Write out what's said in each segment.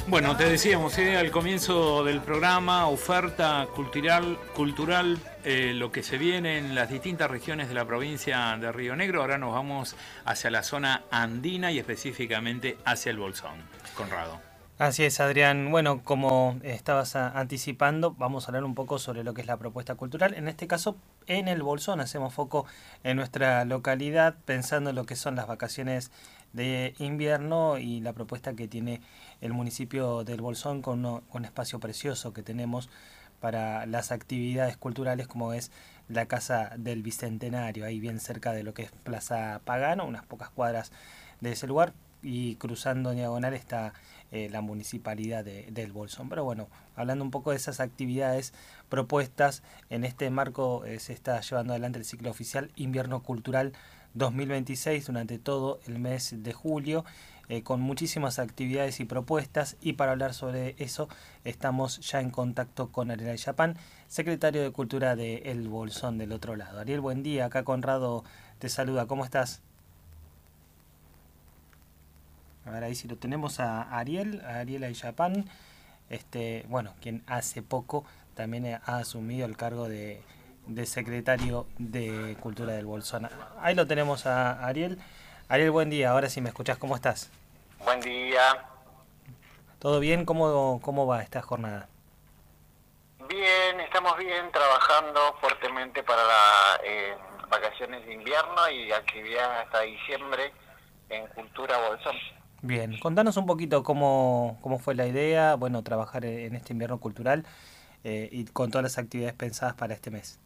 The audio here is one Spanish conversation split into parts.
Bueno, te decíamos al comienzo del programa, oferta cultural, lo que se viene en las distintas regiones de la provincia de Río Negro. Ahora nos vamos hacia la zona andina y específicamente hacia el Bolsón. Conrado. Así es, Adrián. Bueno, como estabas anticipando, vamos a hablar un poco sobre lo que es la propuesta cultural. En este caso, en el Bolsón hacemos foco en nuestra localidad, pensando en lo que son las vacaciones de invierno y la propuesta que tiene el municipio del Bolsón con un espacio precioso que tenemos para las actividades culturales, como es la Casa del Bicentenario, ahí bien cerca de lo que es Plaza Pagano, unas pocas cuadras de ese lugar, y cruzando diagonal está la municipalidad del Bolsón. Pero bueno, hablando un poco de esas actividades propuestas, en este marco se está llevando adelante el ciclo oficial Invierno Cultural 2026 durante todo el mes de julio, con muchísimas actividades y propuestas, y para hablar sobre eso estamos ya en contacto con Ariel Ayapán, secretario de Cultura de El Bolsón del otro lado. Ariel, buen día, acá Conrado te saluda, ¿cómo estás? A ver, ahí sí lo tenemos a Ariel Ayapán, bueno, quien hace poco también ha asumido el cargo de secretario de Cultura del Bolsón. Ahí lo tenemos a Ariel. Ariel, buen día, ahora sí me escuchás, ¿cómo estás? Buen día. ¿Todo bien? ¿Cómo va esta jornada? Bien, estamos bien, trabajando fuertemente para las vacaciones de invierno y actividades hasta diciembre en Cultura Bolsón. Bien, contanos un poquito cómo fue la idea, bueno, trabajar en este invierno cultural y con todas las actividades pensadas para este mes.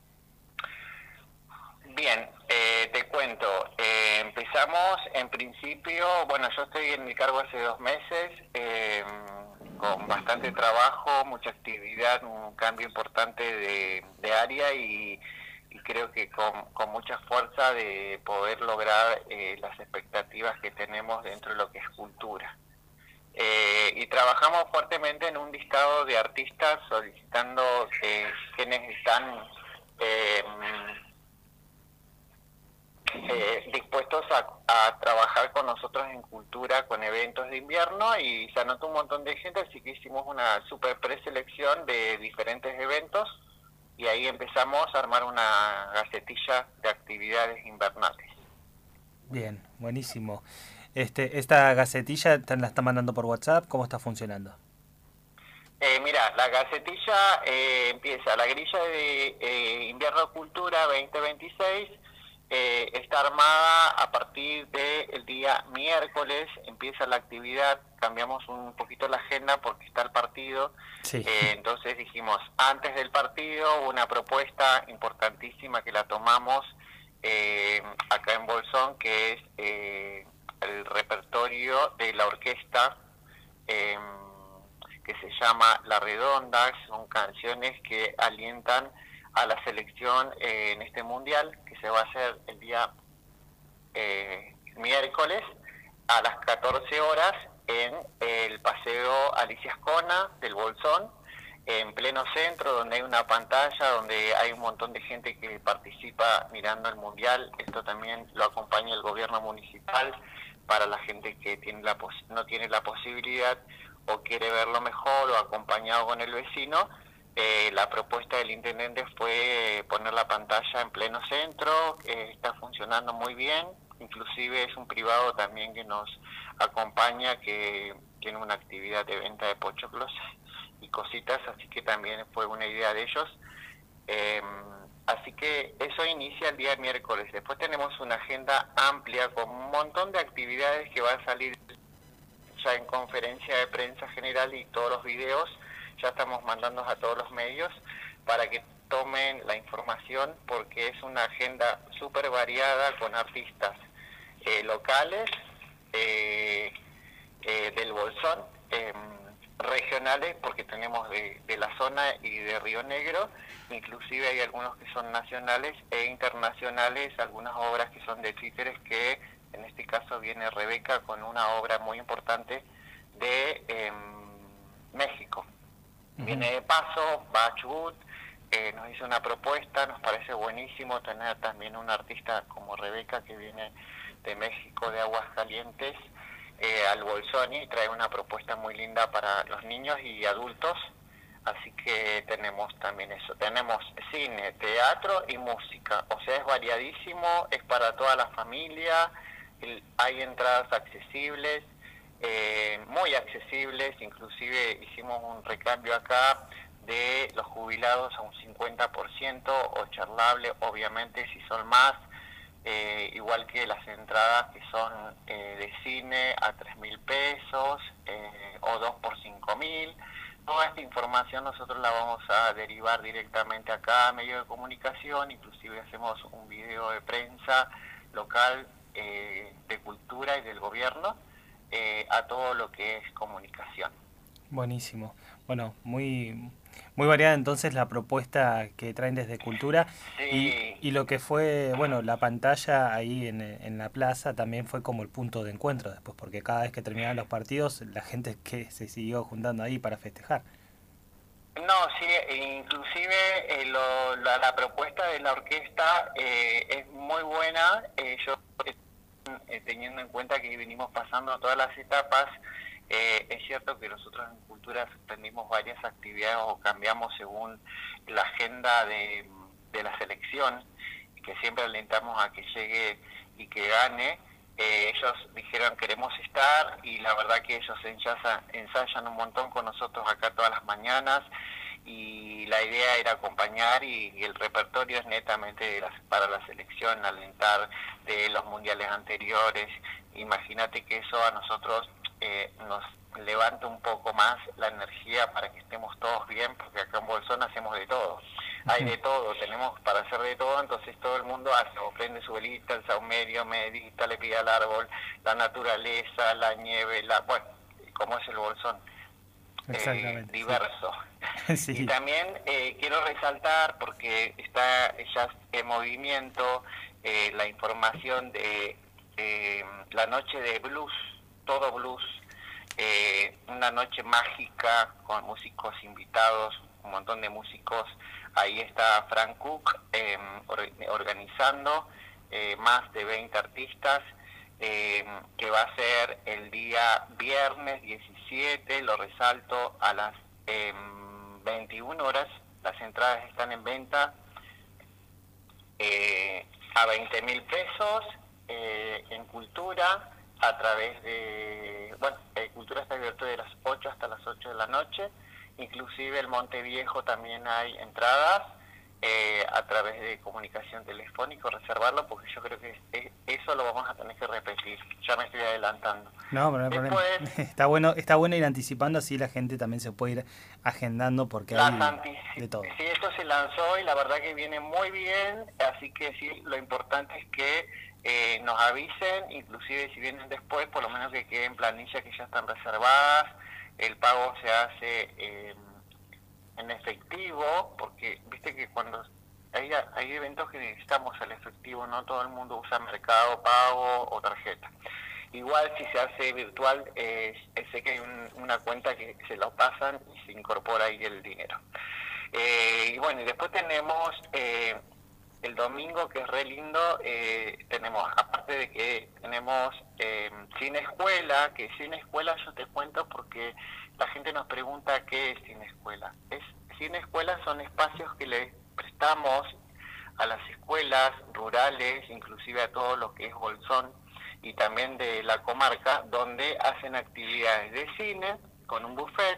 Bien, te cuento, empezamos en principio, bueno, yo estoy en mi cargo hace 2 meses, con bastante trabajo, mucha actividad, un cambio importante de área y creo que con mucha fuerza de poder lograr las expectativas que tenemos dentro de lo que es cultura. Y trabajamos fuertemente en un listado de artistas solicitando quienes están dispuestos a trabajar con nosotros en cultura, con eventos de invierno, y se anotó un montón de gente, así que hicimos una super preselección de diferentes eventos y ahí empezamos a armar una gacetilla de actividades invernales. Bien, buenísimo. ¿Esta gacetilla la está mandando por WhatsApp? ¿Cómo está funcionando? Mira, la gacetilla empieza, la grilla de Invierno Cultura 2026, está armada a partir del día miércoles, empieza la actividad, cambiamos un poquito la agenda porque está el partido, sí. Entonces dijimos, antes del partido, una propuesta importantísima que la tomamos acá en Bolsón, que es el repertorio de la orquesta, que se llama La Redonda. Son canciones que alientan a la selección en este mundial, que se va a hacer el día miércoles a las 14 horas en el Paseo Alicia Ascona del Bolsón, en pleno centro, donde hay una pantalla, donde hay un montón de gente que participa mirando el mundial. Esto también lo acompaña el gobierno municipal para la gente que no tiene la posibilidad o quiere verlo mejor o acompañado con el vecino. La propuesta del intendente fue poner la pantalla en pleno centro, está funcionando muy bien, inclusive es un privado también que nos acompaña, que tiene una actividad de venta de pochoclos y cositas, así que también fue una idea de ellos. Así que eso inicia el día miércoles. Después tenemos una agenda amplia con un montón de actividades que van a salir ya en conferencia de prensa general, y todos los videos ya estamos mandándolos a todos los medios para que tomen la información, porque es una agenda súper variada con artistas locales del Bolsón, regionales, porque tenemos de la zona y de Río Negro, inclusive hay algunos que son nacionales e internacionales, algunas obras que son de títeres, que en este caso viene Rebeca con una obra muy importante de México. Viene de paso, va a Chubut, nos hizo una propuesta, nos parece buenísimo tener también un artista como Rebeca que viene de México, de Aguascalientes, al Bolsón, y trae una propuesta muy linda para los niños y adultos. Así que tenemos también eso, tenemos cine, teatro y música, o sea, es variadísimo, es para toda la familia, hay entradas accesibles, muy accesibles, inclusive hicimos un recambio acá de los jubilados a un 50% o charlable, obviamente si son más, igual que las entradas que son de cine a 3.000 pesos o 2 por 5.000. Toda esta información nosotros la vamos a derivar directamente acá a medios de comunicación, inclusive hacemos un video de prensa local de cultura y del gobierno a todo lo que es comunicación. Buenísimo. Bueno, muy variada entonces la propuesta que traen desde Cultura. Sí. Y lo que fue, bueno, la pantalla ahí en la plaza también fue como el punto de encuentro después, porque cada vez que terminaban los partidos la gente que se siguió juntando ahí para festejar. No, sí, inclusive la propuesta de la orquesta es muy buena. Yo, teniendo en cuenta que venimos pasando todas las etapas, es cierto que nosotros en Cultura suspendimos varias actividades o cambiamos según la agenda de la selección, que siempre alentamos a que llegue y que gane. Ellos dijeron queremos estar, y la verdad que ellos ensayan un montón con nosotros acá todas las mañanas, y la idea era acompañar, y el repertorio es netamente para la selección, alentar de los mundiales anteriores. Imagínate que eso a nosotros nos levanta un poco más la energía para que estemos todos bien, porque acá en Bolsón hacemos de todo. Hay de todo, tenemos para hacer de todo, entonces todo el mundo hace, o prende su velita, el saumerio, medita, le pide al árbol, la naturaleza, la nieve, bueno, como es el Bolsón, diverso. Sí. Y también quiero resaltar, porque está ya en movimiento, la información de la noche de blues, todo blues, una noche mágica con músicos invitados, un montón de músicos. Ahí está Frank Cook organizando más de 20 artistas, que va a ser el día viernes 17, lo resalto, a las 21 horas. Las entradas están en venta a 20.000 pesos en Cultura, a través de, Cultura está abierto de las 8 hasta las 8 de la noche, inclusive el Monte Viejo también hay entradas a través de comunicación telefónica, reservarlo, porque yo creo que eso lo vamos a tener que repetir, ya me estoy adelantando. No, pero no hay problema. Está bueno ir anticipando, así la gente también se puede ir agendando, porque hay de todo. Sí, esto se lanzó y la verdad que viene muy bien, así que sí, lo importante es que nos avisen, inclusive si vienen después, por lo menos que queden planillas que ya están reservadas. El pago se hace en efectivo, porque viste que cuando hay eventos que necesitamos el efectivo, no todo el mundo usa Mercado Pago o tarjeta. Igual si se hace virtual, sé que hay una cuenta que se lo pasan y se incorpora ahí el dinero. Y bueno, y después tenemos el domingo, que es re lindo. Tenemos, aparte de que tenemos Cine Escuela, que Cine Escuela yo te cuento porque la gente nos pregunta qué es Cine Escuela. Cine Escuela son espacios que le prestamos a las escuelas rurales, inclusive a todo lo que es Bolsón y también de la comarca, donde hacen actividades de cine con un buffet,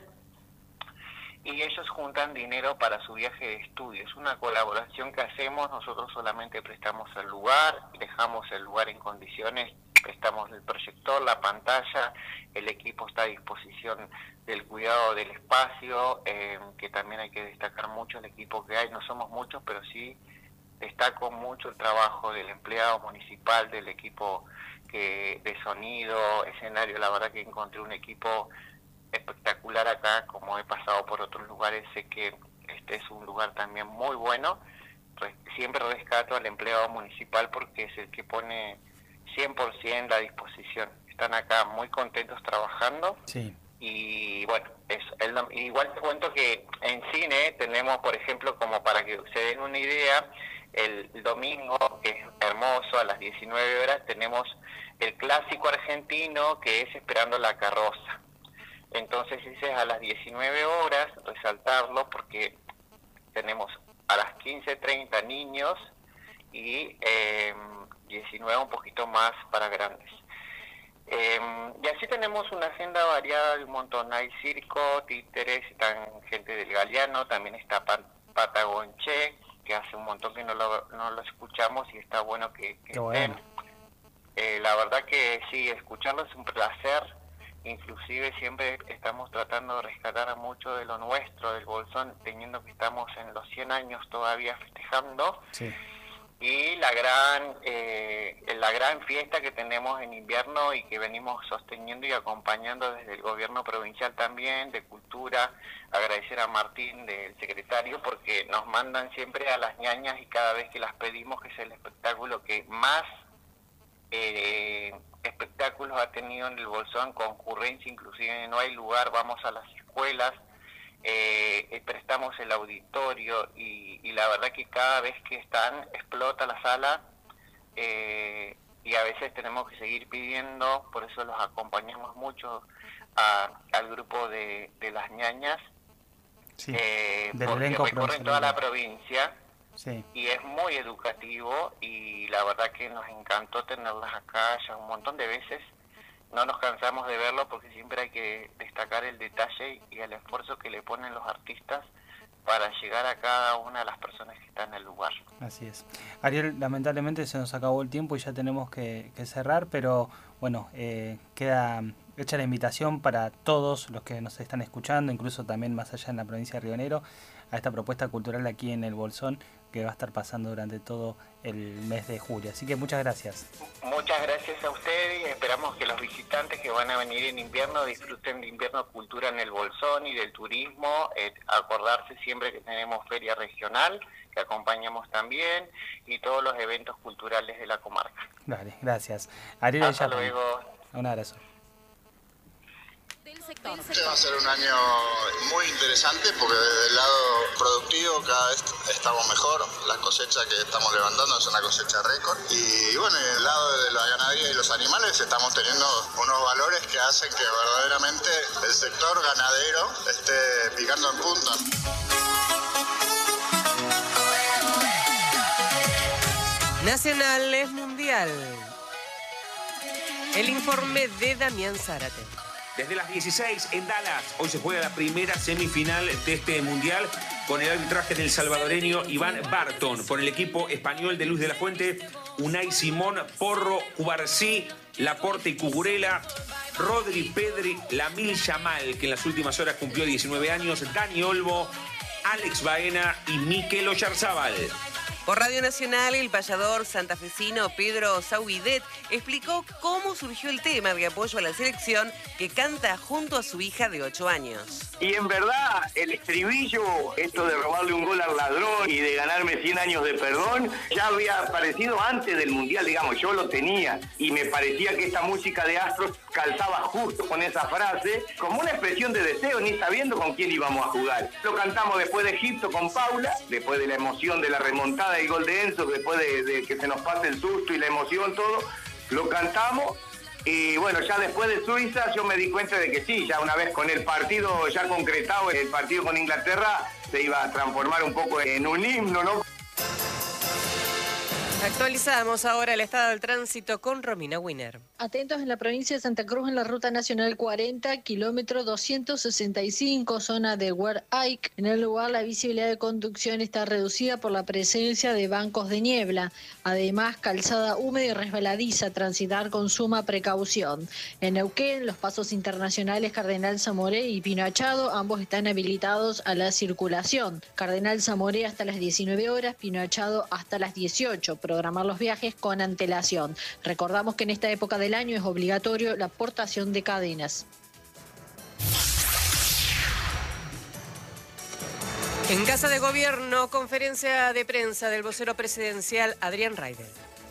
y ellos juntan dinero para su viaje de estudio. Es una colaboración que hacemos, nosotros solamente prestamos el lugar, dejamos el lugar en condiciones, prestamos el proyector, la pantalla, el equipo está a disposición del cuidado del espacio, que también hay que destacar mucho el equipo que hay. No somos muchos, pero sí destaco mucho el trabajo del empleado municipal, del equipo de sonido, escenario. La verdad que encontré un equipo espectacular acá, como he pasado por otros lugares, sé que este es un lugar también muy bueno. Siempre rescato al empleado municipal porque es el que pone 100% la disposición. Están acá muy contentos trabajando. Sí. Y bueno, igual te cuento que en cine tenemos, por ejemplo, como para que se den una idea, El domingo, que es hermoso, a las 19 horas tenemos el clásico argentino, que es Esperando la carroza. Entonces ese es a las 19 horas, resaltarlo porque tenemos a las 15:30 niños y 19 un poquito más para grandes. Y así tenemos una agenda variada de un montón. Hay circo, títeres, están gente del Galeano, también está Patagonche, que hace un montón que no lo escuchamos y está bueno que bueno. estén. La verdad que sí, escucharlo es un placer. Inclusive siempre estamos tratando de rescatar mucho de lo nuestro, del Bolsón, teniendo que estamos en los 100 años todavía festejando. Sí. Y la gran fiesta que tenemos en invierno y que venimos sosteniendo y acompañando desde el gobierno provincial también, de cultura. Agradecer a Martín, del secretario, porque nos mandan siempre a las ñañas y cada vez que las pedimos, que es el espectáculo que más espectáculos ha tenido en el Bolsón, concurrencia, inclusive no hay lugar, vamos a las escuelas, prestamos el auditorio y la verdad que cada vez que están explota la sala, y a veces tenemos que seguir pidiendo, por eso los acompañamos mucho al grupo de las ñañas, Sí, porque recorren toda la provincia. Sí. Y es muy educativo y la verdad que nos encantó tenerlas acá ya un montón de veces. No nos cansamos de verlo porque siempre hay que destacar el detalle y el esfuerzo que le ponen los artistas para llegar a cada una de las personas que están en el lugar. Así es. Ariel, lamentablemente se nos acabó el tiempo y ya tenemos que cerrar, pero bueno, queda hecha la invitación para todos los que nos están escuchando, incluso también más allá en la provincia de Río Negro, a esta propuesta cultural aquí en el Bolsón, que va a estar pasando durante todo el mes de julio. Así que muchas gracias. Muchas gracias a ustedes y esperamos que los visitantes que van a venir en invierno disfruten de Invierno Cultura en el Bolsón y del turismo. Acordarse siempre que tenemos feria regional, que acompañamos también, y todos los eventos culturales de la comarca. Vale, gracias. Ariel, hasta luego. Un abrazo. Este va a ser un año muy interesante porque desde el lado productivo cada vez estamos mejor. La cosecha que estamos levantando es una cosecha récord. Y bueno, en el lado de la ganadería y los animales estamos teniendo unos valores que hacen que verdaderamente el sector ganadero esté picando en punta. Nacional es mundial. El informe de Damián Zárate. Desde las 16 en Dallas, hoy se juega la primera semifinal de este mundial con el arbitraje del salvadoreño Iván Barton, por el equipo español de Luis de la Fuente, Unai Simón, Porro, Cubarsí, Laporte y Cugurela, Rodri, Pedri, Lamil Yamal, que en las últimas horas cumplió 19 años, Dani Olmo, Alex Baena y Mikel Oyarzábal. Por Radio Nacional, el payador santafesino Pedro Sauidet explicó cómo surgió el tema de apoyo a la selección que canta junto a su hija de 8 años. Y en verdad, el estribillo, esto de robarle un gol al ladrón y de ganarme 100 años de perdón, ya había aparecido antes del Mundial, digamos, yo lo tenía. Y me parecía que esta música de Astros calzaba justo con esa frase, como una expresión de deseo, ni sabiendo con quién íbamos a jugar. Lo cantamos después de Egipto con Paula, después de la emoción de la remontada y gol de Enzo, después de que se nos pase el susto y la emoción, todo, lo cantamos. Y bueno, ya después de Suiza yo me di cuenta de que sí, ya una vez con el partido ya concretado, el partido con Inglaterra se iba a transformar un poco en un himno, ¿no? Actualizamos ahora el estado del tránsito con Romina Winer. Atentos en la provincia de Santa Cruz, en la ruta nacional 40, kilómetro 265, zona de Where Ike. En el lugar, la visibilidad de conducción está reducida por la presencia de bancos de niebla. Además, calzada húmeda y resbaladiza, transitar con suma precaución. En Neuquén, los pasos internacionales Cardenal Zamoré y Pino Achado, ambos están habilitados a la circulación. Cardenal Zamoré hasta las 19 horas, Pino Achado hasta las 18. Programar los viajes con antelación. Recordamos que en esta época del año es obligatorio la portación de cadenas. En Casa de Gobierno, conferencia de prensa del vocero presidencial Adrián Raidel.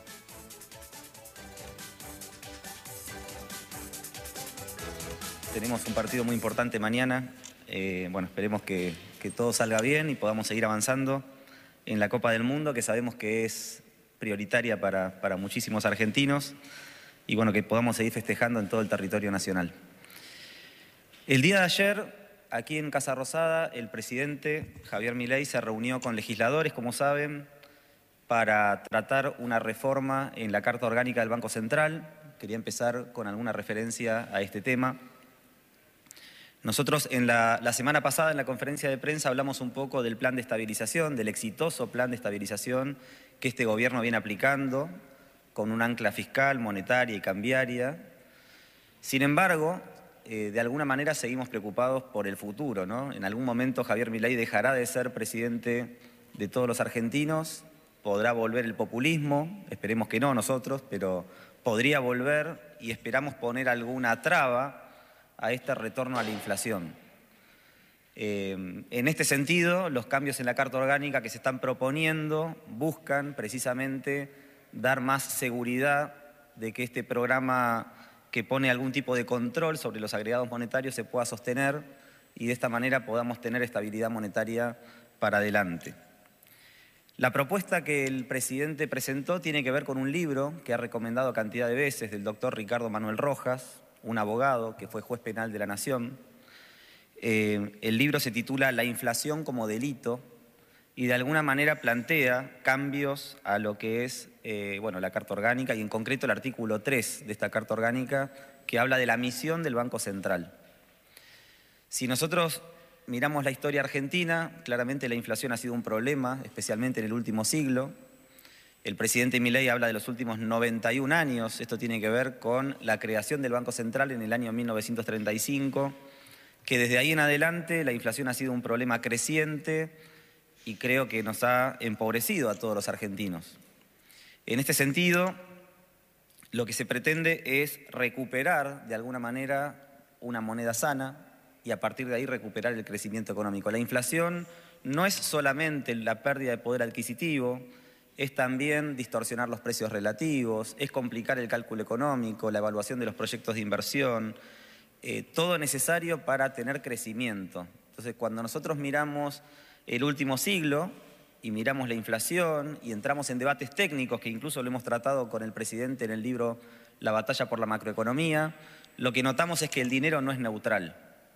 Tenemos un partido muy importante mañana. Bueno, esperemos que todo salga bien y podamos seguir avanzando. en la Copa del Mundo, que sabemos que es prioritaria para muchísimos argentinos, y bueno, que podamos seguir festejando en todo el territorio nacional. El día de ayer, aquí en Casa Rosada, el presidente Javier Milei se reunió con legisladores, como saben, para tratar una reforma en la Carta Orgánica del Banco Central. Quería empezar con alguna referencia a este tema. Nosotros la semana pasada en la conferencia de prensa hablamos un poco del plan de estabilización, del exitoso plan de estabilización que este gobierno viene aplicando con un ancla fiscal, monetaria y cambiaria. Sin embargo, de alguna manera seguimos preocupados por el futuro, ¿no? En algún momento Javier Milei dejará de ser presidente de todos los argentinos, podrá volver el populismo, esperemos que no nosotros, pero podría volver y esperamos poner alguna traba a este retorno a la inflación. En este sentido, los cambios en la Carta Orgánica que se están proponiendo buscan precisamente dar más seguridad de que este programa que pone algún tipo de control sobre los agregados monetarios se pueda sostener y de esta manera podamos tener estabilidad monetaria para adelante. La propuesta que el presidente presentó tiene que ver con un libro que ha recomendado cantidad de veces del doctor Ricardo Manuel Rojas, un abogado que fue juez penal de la Nación. El libro se titula La inflación como delito y de alguna manera plantea cambios a lo que es la Carta Orgánica y en concreto el artículo 3 de esta Carta Orgánica que habla de la misión del Banco Central. Si nosotros miramos la historia argentina, claramente la inflación ha sido un problema, especialmente en el último siglo. El presidente Milei habla de los últimos 91 años, esto tiene que ver con la creación del Banco Central en el año 1935, que desde ahí en adelante la inflación ha sido un problema creciente y creo que nos ha empobrecido a todos los argentinos. En este sentido, lo que se pretende es recuperar de alguna manera una moneda sana y a partir de ahí recuperar el crecimiento económico. La inflación no es solamente la pérdida de poder adquisitivo, es también distorsionar los precios relativos, es complicar el cálculo económico, la evaluación de los proyectos de inversión, todo necesario para tener crecimiento. Entonces, cuando nosotros miramos el último siglo y miramos la inflación y entramos en debates técnicos, que incluso lo hemos tratado con el presidente en el libro La batalla por la macroeconomía, lo que notamos es que el dinero no es neutral.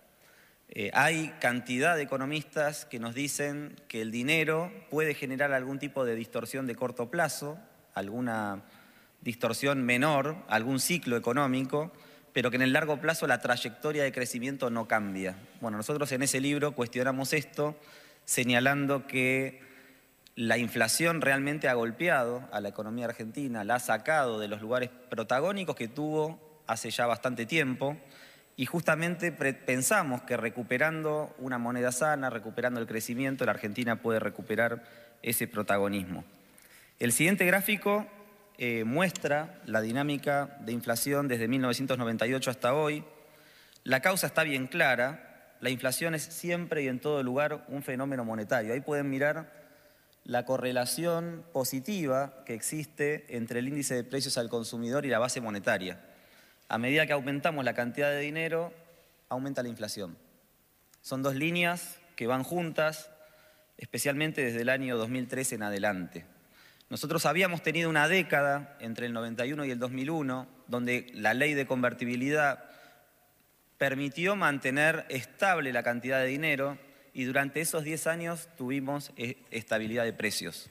Hay cantidad de economistas que nos dicen que el dinero puede generar algún tipo de distorsión de corto plazo, alguna distorsión menor, algún ciclo económico, pero que en el largo plazo la trayectoria de crecimiento no cambia. Bueno, nosotros en ese libro cuestionamos esto, señalando que la inflación realmente ha golpeado a la economía argentina, la ha sacado de los lugares protagónicos que tuvo hace ya bastante tiempo, y justamente pensamos que recuperando una moneda sana, recuperando el crecimiento, la Argentina puede recuperar ese protagonismo. El siguiente gráfico muestra la dinámica de inflación desde 1998 hasta hoy. La causa está bien clara, la inflación es siempre y en todo lugar un fenómeno monetario. Ahí pueden mirar la correlación positiva que existe entre el índice de precios al consumidor y la base monetaria. A medida que aumentamos la cantidad de dinero, aumenta la inflación. Son dos líneas que van juntas, especialmente desde el año 2013 en adelante. Nosotros habíamos tenido una década entre el 91 y el 2001, donde la ley de convertibilidad permitió mantener estable la cantidad de dinero y durante esos 10 años tuvimos estabilidad de precios.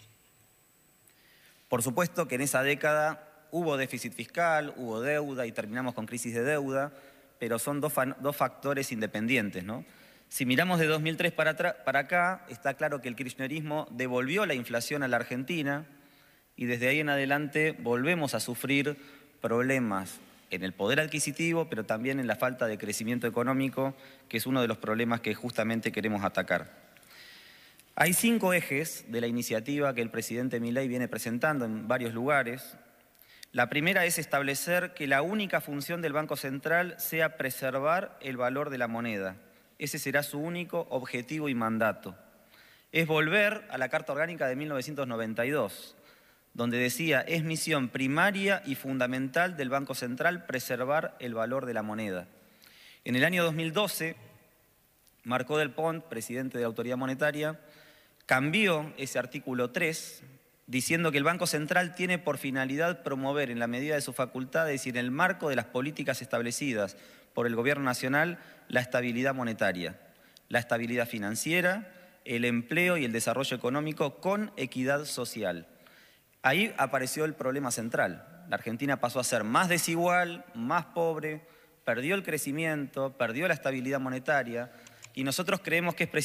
Por supuesto que en esa década hubo déficit fiscal, hubo deuda y terminamos con crisis de deuda, pero son dos factores independientes, ¿no? Si miramos de 2003 para acá, está claro que el kirchnerismo devolvió la inflación a la Argentina y desde ahí en adelante volvemos a sufrir problemas en el poder adquisitivo, pero también en la falta de crecimiento económico, que es uno de los problemas que justamente queremos atacar. Hay 5 ejes de la iniciativa que el presidente Milei viene presentando en varios lugares. La primera es establecer que la única función del Banco Central sea preservar el valor de la moneda. Ese será su único objetivo y mandato. Es volver a la Carta Orgánica de 1992, donde decía, es misión primaria y fundamental del Banco Central preservar el valor de la moneda. En el año 2012, Marcó del Pont, presidente de la Autoridad Monetaria, cambió ese artículo 3 diciendo que el Banco Central tiene por finalidad promover en la medida de sus facultades y en el marco de las políticas establecidas por el Gobierno Nacional la estabilidad monetaria, la estabilidad financiera, el empleo y el desarrollo económico con equidad social. Ahí apareció el problema central. La Argentina pasó a ser más desigual, más pobre, perdió el crecimiento, perdió la estabilidad monetaria y nosotros creemos que es